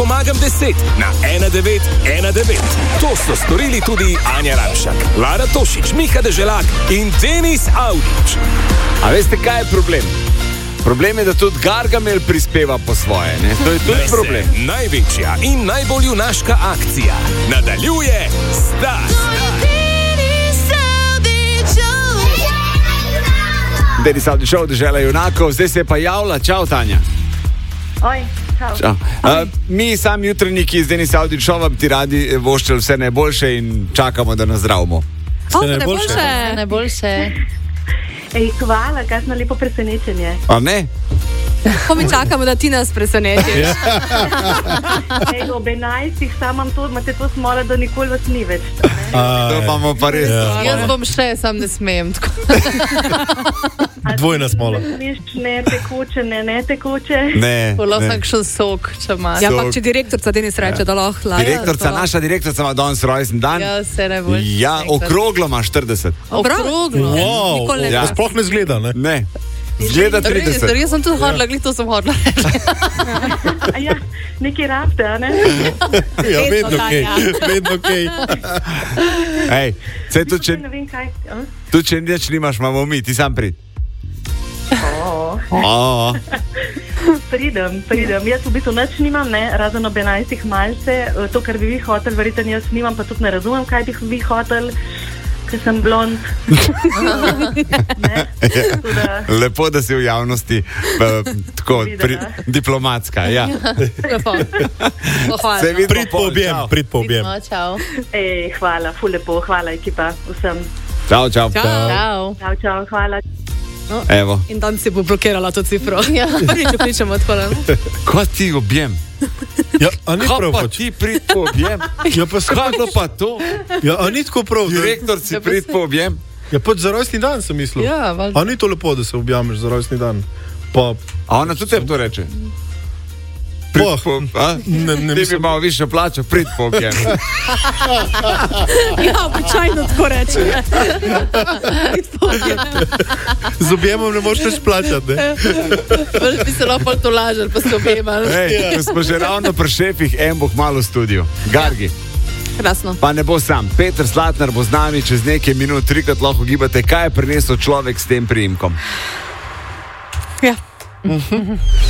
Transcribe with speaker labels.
Speaker 1: pomagam 10 na 1919. To so storili tudi Anja Ramšak, Lara Tošič, Miha Deželak in Denis Audić.
Speaker 2: A veste, kaj je problem? Problem je, da tudi Gargamel prispeva po svoje, ne? To je tudi problem.
Speaker 1: Največja in najbolj junaška akcija nadaljuje Stas.
Speaker 2: Denis Audić Show, Dežela junakov, zdaj se je pa javila. Čau, Tanja.
Speaker 3: Oj, čau.
Speaker 2: Mi, sami jutranjiki z Denis Audić Showa, bi ti radi voščili vse najboljše in čakamo, da nas zdravimo.
Speaker 4: Vse najboljše.
Speaker 3: Ej, hvala, kakšno lepo presenečenje.
Speaker 2: A ne?
Speaker 4: Ko mi čakamo, da ti nas presenetiš.
Speaker 3: Ej, ob 11 imate to smolo, da nikoli vas ni več.
Speaker 2: To imamo pa res.
Speaker 4: Jaz bom še, sam ne smem.
Speaker 5: Dvojna smola.
Speaker 3: Ne tekoče, ne tekoče.
Speaker 2: Ne.
Speaker 4: Lahko še sok, če imaš. Ja, pa če direktorca Denis reče, da lahko laja.
Speaker 2: Direktorca, naša direktorca ima danes rojsten dan.
Speaker 4: Ja, vse najboljše.
Speaker 2: Ja, okroglo ima 40.
Speaker 4: Okroglo?
Speaker 5: Wow,
Speaker 2: Ja.
Speaker 5: sploh ne zgleda, ne?
Speaker 2: Ne. Zgleda 30.
Speaker 4: Jaz sem tudi hodila, glih to sem hodila.
Speaker 3: Ja, nekaj rabte, a ne?
Speaker 5: Ja, vedno kaj.
Speaker 2: Ej, saj tudi
Speaker 3: Ne vem kaj.
Speaker 2: če nič nimaš, imamo mi, ti sam prid.
Speaker 3: Pridem. Jaz v bistvu nič nimam, ne, razen ob 11 malce. To, kar bi vi hotel, verjetno jaz nimam, pa tudi ne razumem, kaj bi vi hotel, ker sem blond.
Speaker 2: Lepo, da si v javnosti tako diplomatska. Ja. Se vidi,
Speaker 5: Prid po objem.
Speaker 4: Čau.
Speaker 3: Ej, hvala, ful lepo, hvala ekipa vsem.
Speaker 2: Čau.
Speaker 4: Čau.
Speaker 3: Čau, hvala.
Speaker 2: Evo.
Speaker 4: In dan si bo blokirala to cifro. Ja. Pričamo odpora.
Speaker 2: Ko ti objem?
Speaker 5: Ja, a ni prav
Speaker 2: pa
Speaker 5: pač.
Speaker 2: ti prid po objem?
Speaker 5: Ja, pa se
Speaker 2: Kaj pa to?
Speaker 5: Ja, a ni tako prav.
Speaker 2: Direktor si prid po objem?
Speaker 5: Ja, pač za rojstni dan sem mislil.
Speaker 4: Ja, valjda.
Speaker 5: A ni to lepo, da se objameš za rojstni dan? Pa,
Speaker 2: A ona tudi tebi to reče?
Speaker 5: ne
Speaker 2: Ti bi
Speaker 5: mislim.
Speaker 2: malo više plačo, prid po objem.
Speaker 4: Ja, običajno tako reče.
Speaker 5: Z objemom ne moreš več plačati, ne?
Speaker 4: Bolj bi se lahko to lažer, pa se objemali.
Speaker 2: Ej, ko smo že ravno pri šefih, en bo kmalu v studiu. Gargi.
Speaker 4: Krasno.
Speaker 2: Pa ne bo sam. Peter Slatnar bo z nami čez nekaj minut, trikrat lahko gibate, kaj je prinesel človek s tem priimkom.
Speaker 4: Ja.